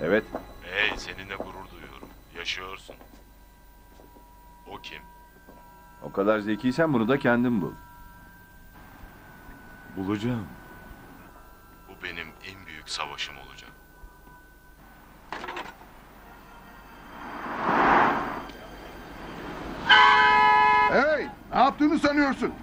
Evet. Hey, seninle gurur duyuyorum. Yaşıyorsun. O kim? O kadar zekiysen bunu da kendin bul. Bulacağım. Bu benim en büyük savaşım olacak. Hey! Ne yaptığını sanıyorsun?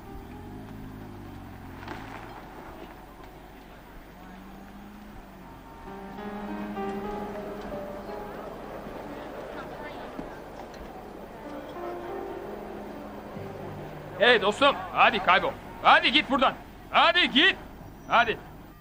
Hey dostum, hadi kaybol. Hadi git buradan. Hadi git. Hadi.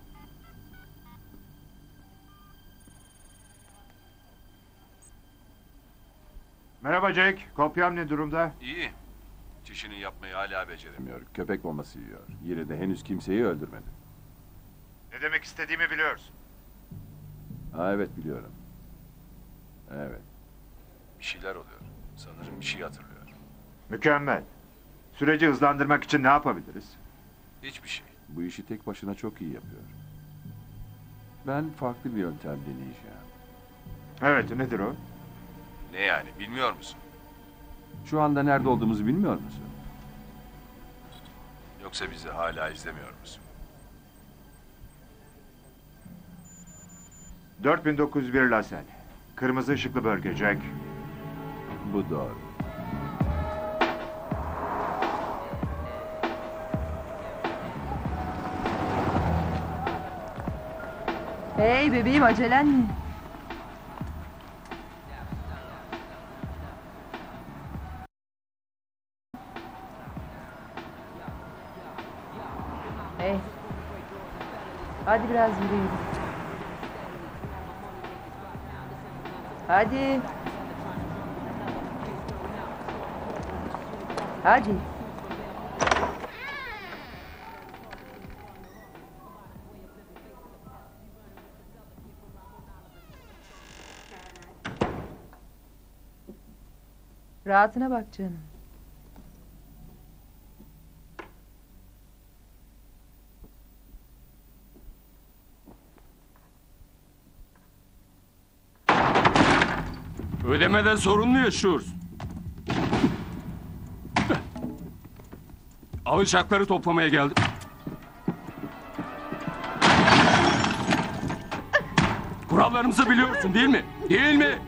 Merhaba Jack. Kopyam ne durumda? İyi. Çişini yapmayı hala beceremiyor. Bilmiyor. Köpek maması yiyor. Yine de henüz kimseyi öldürmedi. Ne demek istediğimi biliyorsun. Ha, evet biliyorum. Evet. Bir şeyler oluyor. Sanırım bir şey hatırlıyor. Mükemmel. Süreci hızlandırmak için ne yapabiliriz? Hiçbir şey. Bu işi tek başına çok iyi yapıyor. Ben farklı bir yöntem deneyeceğim. Evet, nedir o? Ne yani, bilmiyor musun? Şu anda nerede olduğumuzu bilmiyor musun? Yoksa bizi hala izlemiyor musun? 4901 Lasel. Kırmızı ışıklı bölge Jack. Bu doğru. Hey bebeğim, acelen ne? Hey. Hadi biraz yürüyün. Hadi. Hadi. Rahatına bak canım. Ödemeden sorun mu yaşıyoruz? Alacakları toplamaya geldim. Kurallarımızı biliyorsun değil mi? Değil mi?